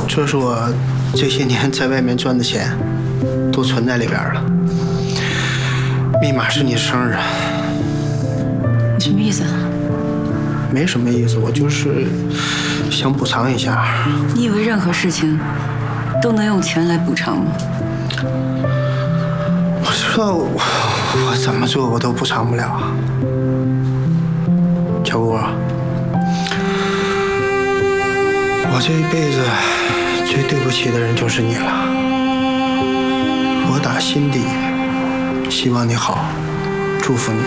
这是我这些年在外面赚的钱，都存在里边了。密码是你生日。 你什么意思？ 没什么意思，我就是想补偿一下。 你以为任何事情都能用钱来补偿吗？ 我知道我怎么做我都补偿不了。小姑，我这一辈子最对不起的人就是你了。我打心底希望你好，祝福你。